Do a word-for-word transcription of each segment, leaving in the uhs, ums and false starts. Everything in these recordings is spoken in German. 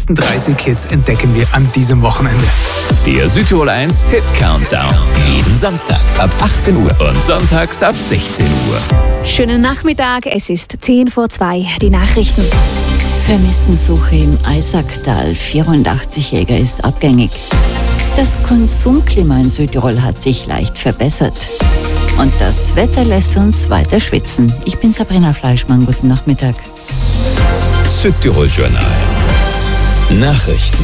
besten dreißig Hits entdecken wir an diesem Wochenende. Der Südtirol eins Hit Countdown. Jeden Samstag ab achtzehn Uhr und sonntags ab sechzehn Uhr. Schönen Nachmittag, es ist zehn vor zwei. Die Nachrichten. Vermisstensuche im Eisacktal. vierundachtzigjähriger ist abgängig. Das Konsumklima in Südtirol hat sich leicht verbessert. Und das Wetter lässt uns weiter schwitzen. Ich bin Sabrina Fleischmann, guten Nachmittag. Südtirol Journal. Nachrichten.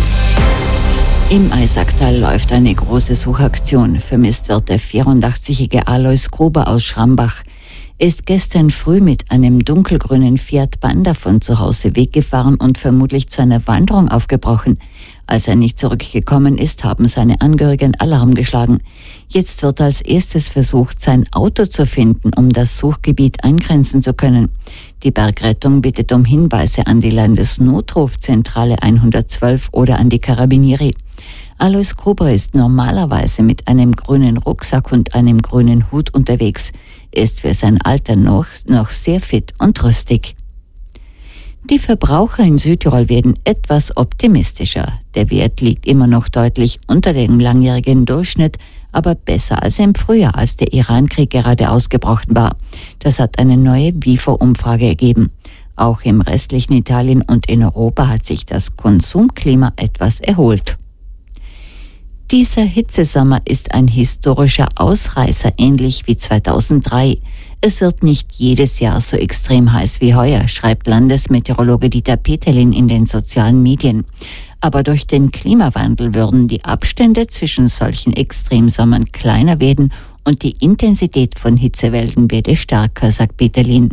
Im Eisacktal läuft eine große Suchaktion. Vermisst wird der vierundachtzigjährige Alois Gruber aus Schrambach. Er ist gestern früh mit einem dunkelgrünen Fiat Panda von zu Hause weggefahren und vermutlich zu einer Wanderung aufgebrochen. Als er nicht zurückgekommen ist, haben seine Angehörigen Alarm geschlagen. Jetzt wird als erstes versucht, sein Auto zu finden, um das Suchgebiet eingrenzen zu können. Die Bergrettung bittet um Hinweise an die Landesnotrufzentrale hundertzwölf oder an die Carabinieri. Alois Gruber ist normalerweise mit einem grünen Rucksack und einem grünen Hut unterwegs. Er ist für sein Alter noch, noch sehr fit und rüstig. Die Verbraucher in Südtirol werden etwas optimistischer. Der Wert liegt immer noch deutlich unter dem langjährigen Durchschnitt, aber besser als im Frühjahr, als der Iran-Krieg gerade ausgebrochen war. Das hat eine neue W I F O-Umfrage ergeben. Auch im restlichen Italien und in Europa hat sich das Konsumklima etwas erholt. Dieser Hitzesommer ist ein historischer Ausreißer, ähnlich wie zweitausenddrei. Es wird nicht jedes Jahr so extrem heiß wie heuer, schreibt Landesmeteorologe Dieter Peterlin in den sozialen Medien. Aber durch den Klimawandel würden die Abstände zwischen solchen Extremsommern kleiner werden und die Intensität von Hitzewellen werde stärker, sagt Peterlin.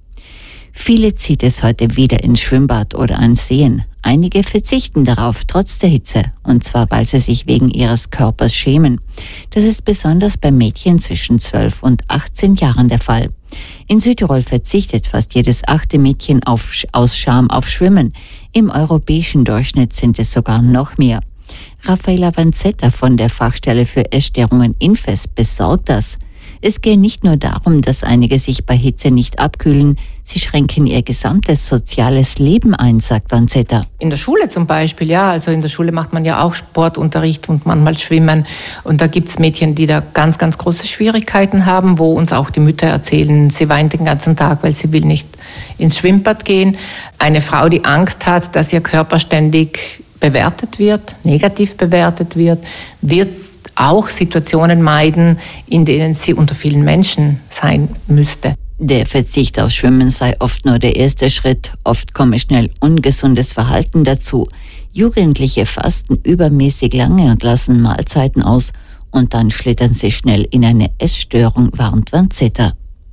Viele zieht es heute wieder ins Schwimmbad oder ans Seen. Einige verzichten darauf, trotz der Hitze, und zwar, weil sie sich wegen ihres Körpers schämen. Das ist besonders bei Mädchen zwischen zwölf und achtzehn Jahren der Fall. In Südtirol verzichtet fast jedes achte Mädchen auf, aus Scham auf Schwimmen. Im europäischen Durchschnitt sind es sogar noch mehr. Raffaella Vanzetta von der Fachstelle für Essstörungen Infes besorgt das. Es gehe nicht nur darum, dass einige sich bei Hitze nicht abkühlen, sie schränken ihr gesamtes soziales Leben ein, sagt Vanzetta. In der Schule zum Beispiel, ja, also in der Schule macht man ja auch Sportunterricht und manchmal Schwimmen. Und da gibt es Mädchen, die da ganz, ganz große Schwierigkeiten haben, wo uns auch die Mütter erzählen, sie weint den ganzen Tag, weil sie will nicht ins Schwimmbad gehen. Eine Frau, die Angst hat, dass ihr Körper ständig bewertet wird, negativ bewertet wird, wird auch Situationen meiden, in denen sie unter vielen Menschen sein müsste. Der Verzicht auf Schwimmen sei oft nur der erste Schritt. Oft komme schnell ungesundes Verhalten dazu. Jugendliche fasten übermäßig lange und lassen Mahlzeiten aus und dann schlittern sie schnell in eine Essstörung, warnt Vanzetta.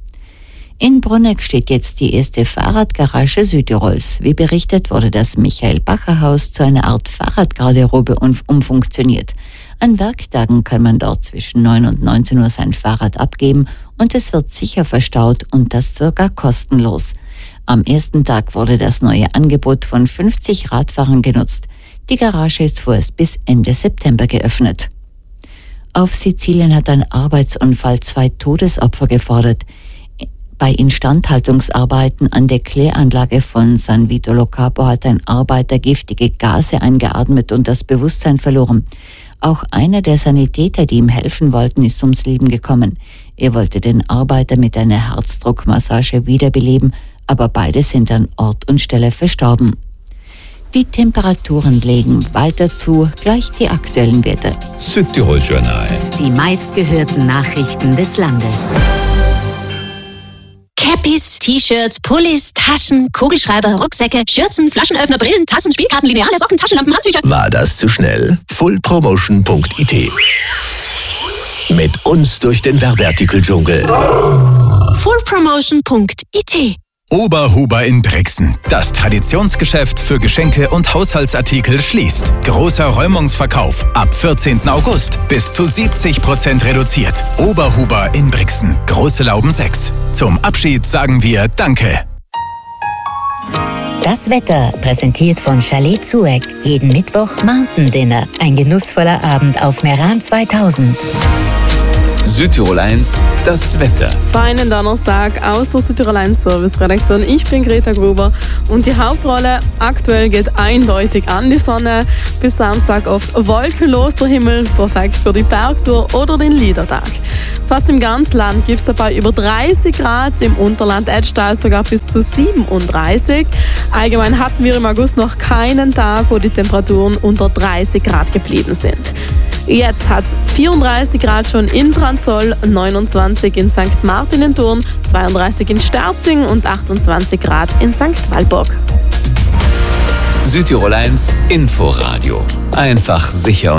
In Bruneck steht jetzt die erste Fahrradgarage Südtirols. Wie berichtet, wurde das Michael-Bacher-Haus zu einer Art Fahrradgarderobe umfunktioniert. An Werktagen kann man dort zwischen neun und neunzehn Uhr sein Fahrrad abgeben und es wird sicher verstaut und das sogar kostenlos. Am ersten Tag wurde das neue Angebot von fünfzig Radfahrern genutzt. Die Garage ist vorerst bis Ende September geöffnet. Auf Sizilien hat ein Arbeitsunfall zwei Todesopfer gefordert. Bei Instandhaltungsarbeiten an der Kläranlage von San Vito Lo Capo hat ein Arbeiter giftige Gase eingeatmet und das Bewusstsein verloren. Auch einer der Sanitäter, die ihm helfen wollten, ist ums Leben gekommen. Er wollte den Arbeiter mit einer Herzdruckmassage wiederbeleben, aber beide sind an Ort und Stelle verstorben. Die Temperaturen legen weiter zu, gleich die aktuellen Werte. Südtirol Journal. Die meistgehörten Nachrichten des Landes. Cappies, T-Shirts, Pullis, Taschen, Kugelschreiber, Rucksäcke, Schürzen, Flaschenöffner, Brillen, Tassen, Spielkarten, Lineale, Socken, Taschenlampen, Handtücher. War das zu schnell? full promotion punkt i t. Mit uns durch den Werbeartikel-Dschungel. full promotion punkt i t. Oberhuber in Brixen. Das Traditionsgeschäft für Geschenke und Haushaltsartikel schließt. Großer Räumungsverkauf ab vierzehnten August. Bis zu siebzig Prozent reduziert. Oberhuber in Brixen. Große Lauben sechs. Zum Abschied sagen wir Danke. Das Wetter, präsentiert von Chalet Zueck. Jeden Mittwoch Mountain Dinner. Ein genussvoller Abend auf Meran zweitausend. Südtirol eins, das Wetter. Feinen Donnerstag aus der Südtirol eins Service-Redaktion. Ich bin Greta Gruber und die Hauptrolle aktuell geht eindeutig an die Sonne. Bis Samstag oft wolkenlos der Himmel, perfekt für die Bergtour oder den Liedertag. Fast im ganzen Land gibt es dabei über dreißig Grad, im Unterland Edstein sogar bis zu siebenunddreißig. Allgemein hatten wir im August noch keinen Tag, wo die Temperaturen unter dreißig Grad geblieben sind. Jetzt hat es vierunddreißig Grad schon in Branzoll, neunundzwanzig in Sankt Martin in Thurn, zweiunddreißig in Sterzing und achtundzwanzig Grad in Sankt Walburg. Südtirol eins Inforadio. Einfach sicher